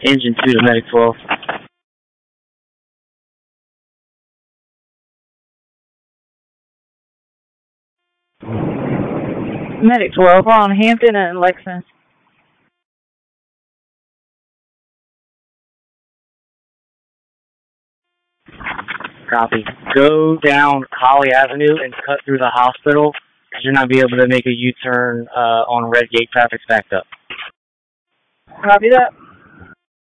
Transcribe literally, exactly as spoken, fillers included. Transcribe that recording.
Engine two to Medic twelve. Medic twelve, we're on Hampton and Lexington. Copy. Go down Holly Avenue and cut through the hospital, because you're not be able to make a U-turn uh, on Red Gate. Traffic's backed up. Copy that.